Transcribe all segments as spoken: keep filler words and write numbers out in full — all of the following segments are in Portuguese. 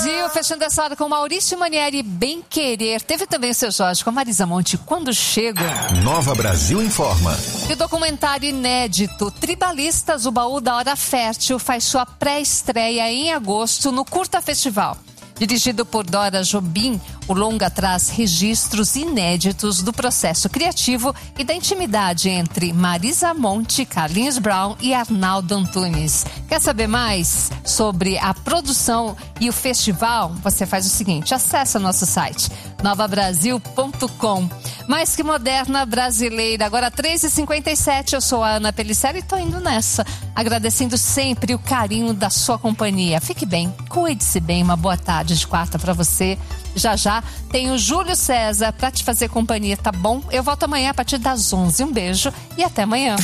Brasil, fechando essa hora com Maurício Manieri, Bem Querer. Teve também o seu Jorge com a Marisa Monte, Quando Chego. Nova Brasil Informa. E o documentário inédito Tribalistas, o Baú da Hora Fértil, faz sua pré-estreia em agosto no Curta Festival. Dirigido por Dora Jobim, o longa traz registros inéditos do processo criativo e da intimidade entre Marisa Monte, Carlinhos Brown e Arnaldo Antunes. Quer saber mais sobre a produção e o festival? Você faz o seguinte, acessa nosso site nova brasil ponto com. Mais que moderna brasileira, agora três e cinquenta e sete, eu sou a Ana Pellicer e tô indo nessa, agradecendo sempre o carinho da sua companhia. Fique bem, cuide-se bem, uma boa tarde de quarta pra você. Já já tem o Júlio César pra te fazer companhia, tá bom? Eu volto amanhã a partir das onze. Um beijo e até amanhã.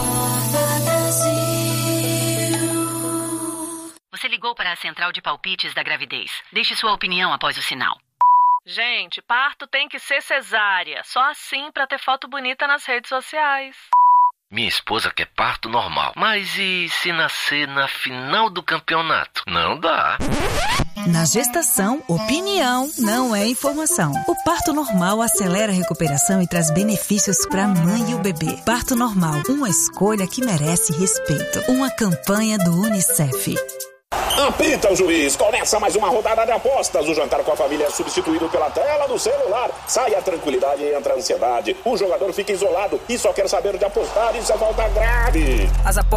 Você ligou para a central de palpites da gravidez. Deixe sua opinião após o sinal. Gente, parto tem que ser cesárea. Só assim pra ter foto bonita nas redes sociais. Minha esposa quer parto normal. Mas e se nascer na final do campeonato? Não dá. Na gestação, opinião não é informação. O parto normal acelera a recuperação e traz benefícios para a mãe e o bebê. Parto normal, uma escolha que merece respeito. Uma campanha do Unicef. Apita o juiz, começa mais uma rodada de apostas. O jantar com a família é substituído pela tela do celular. Sai a tranquilidade e entra a ansiedade. O jogador fica isolado e só quer saber de apostar. Isso é falta grave. As apostas